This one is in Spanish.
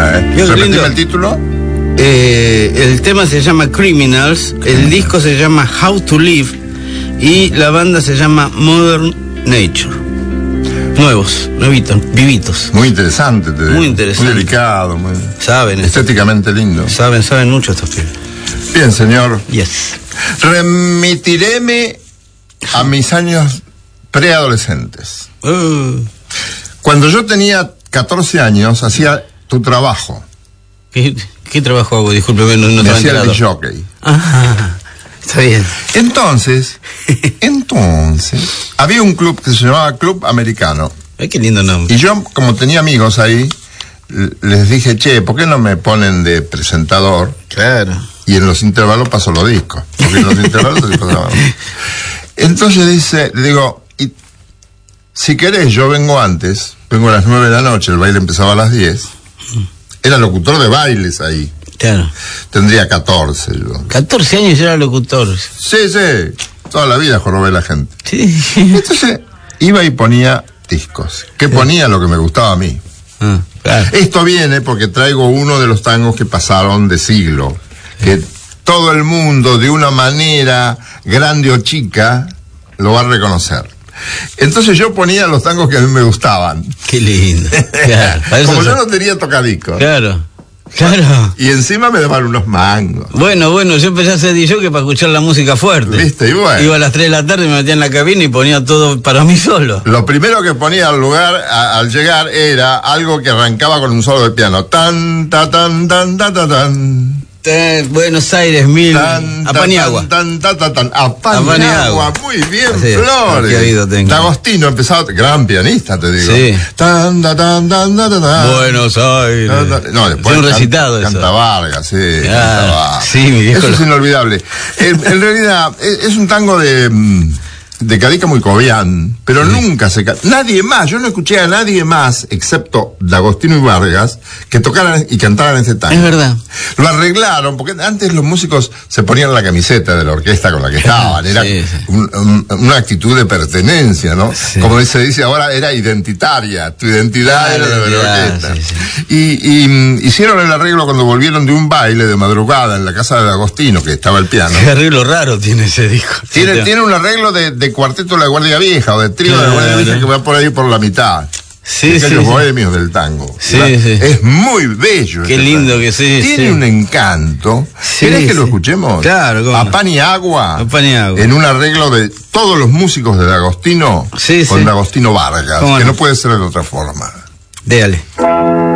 Repetime el título. El tema se llama Criminals, el disco se llama How to Live y la banda se llama Modern Nature. Nuevos, nuevitos, vivitos. Muy interesante, te digo. Muy interesante. Muy delicado, muy Saben. Estéticamente lindo. Saben mucho estos pibes. Bien, señor. Yes. Remitireme a mis años preadolescentes. Cuando yo tenía 14 años, hacía tu trabajo. ¿Qué trabajo hago? Discúlpeme, no me estaba hacía enterado. el jockey. Está bien. Entonces, había un club que se llamaba Club Americano. Ay, qué lindo nombre. Y yo, como tenía amigos ahí, les dije, che, ¿por qué no me ponen de presentador? Claro. Y en los intervalos paso los discos. Porque en los intervalos se pasaban. Entonces le digo, y si querés, yo vengo antes, vengo a las 9 de la noche, el baile empezaba a las 10. Era locutor de bailes ahí. Claro. Tendría 14 yo. 14 años era locutor. Sí. Toda la vida jorobé a la gente. Sí. Entonces, iba y ponía discos. Que ponía lo que me gustaba a mí. Claro. Esto viene porque traigo uno de los tangos que pasaron de siglo. Que todo el mundo, de una manera grande o chica, lo va a reconocer. Entonces yo ponía los tangos que a mí me gustaban. Qué lindo. Claro. Como yo no tenía tocadiscos. Claro. Y encima me daban unos mangos. Bueno, yo empecé a hacer DJ para escuchar la música fuerte. ¿Viste? Y bueno. Iba a las 3 de la tarde, me metía en la cabina y ponía todo para mí solo. Lo primero que ponía al lugar, al llegar, era algo que arrancaba con un solo de piano. Tan, ta, tan, tan, ta, ta, tan. Buenos Aires, tan, Apaniagua. Apaniagua, muy bien, sí, Flores. D'Agostino empezaba, gran pianista, te digo. Sí. Tan. Buenos Aires. No, después un recitado canta eso. Vargas, sí. Claro. Vargas. Sí, mi viejo. Eso es inolvidable. En realidad, es un tango de Cadica muy cobián, pero nunca nadie más, yo no escuché a nadie más, excepto D'Agostino y Vargas, que tocaran y cantaran ese tango. Es verdad. Lo arreglaron, porque antes los músicos se ponían la camiseta de la orquesta con la que estaban, era una actitud de pertenencia, ¿no? Sí. Como se dice ahora, era identitaria, tu identidad era la de la orquesta. Y hicieron el arreglo cuando volvieron de un baile de madrugada en la casa de D'Agostino, que estaba el piano. Qué arreglo raro tiene ese disco. Tiene un arreglo de cuarteto de la Guardia Vieja o de trío de la Guardia Vieja que va por ahí por la mitad. Aquellos bohemios del tango. Es muy bello. Qué lindo tango. Tiene un encanto. ¿Querés que lo escuchemos? Claro. A Pan y Agua. En un arreglo de todos los músicos de D'Agostino con D'Agostino Vargas. Que no puede ser de otra forma. Déjale.